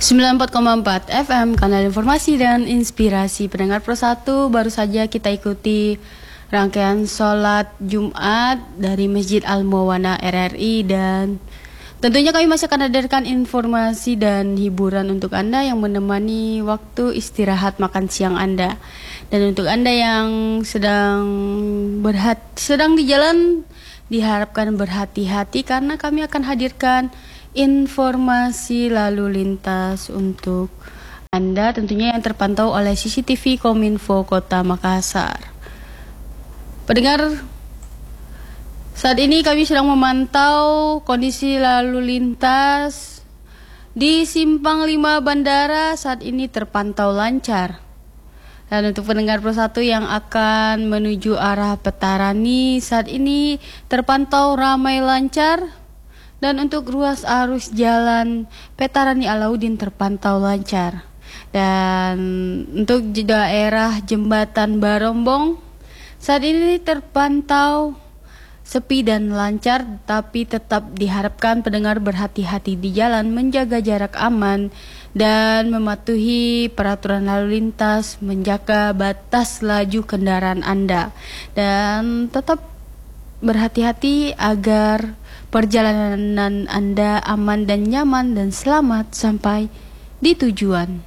94,4 FM, kanal informasi dan inspirasi. Pendengar Pro 1, baru saja kita ikuti rangkaian sholat Jumat dari Masjid Al-Muawana RRI, dan tentunya kami masih akan hadirkan informasi dan hiburan untuk Anda yang menemani waktu istirahat makan siang Anda. Dan untuk Anda yang sedang di jalan, diharapkan berhati-hati karena kami akan hadirkan informasi lalu lintas untuk Anda, tentunya yang terpantau oleh CCTV Kominfo Kota Makassar. Pendengar, saat ini kami sedang memantau kondisi lalu lintas di Simpang 5 Bandara. Saat ini terpantau lancar. Dan untuk pendengar Pro 1 yang akan menuju arah Petarani, saat ini terpantau ramai lancar. Dan untuk ruas arus jalan Petarani Alauddin terpantau lancar. Dan untuk daerah Jembatan Barombong, saat ini terpantau sepi dan lancar, tapi tetap diharapkan pendengar berhati-hati di jalan, menjaga jarak aman, dan mematuhi peraturan lalu lintas, menjaga batas laju kendaraan Anda. Dan tetap berhati-hati agar perjalanan Anda aman dan nyaman dan selamat sampai di tujuan.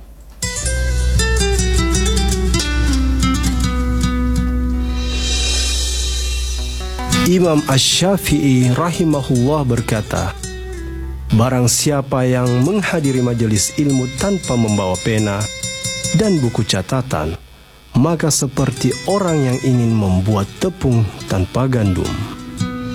Imam Asy-Syafi'i rahimahullah berkata, barang siapa yang menghadiri majelis ilmu tanpa membawa pena dan buku catatan, maka seperti orang yang ingin membuat tepung tanpa gandum.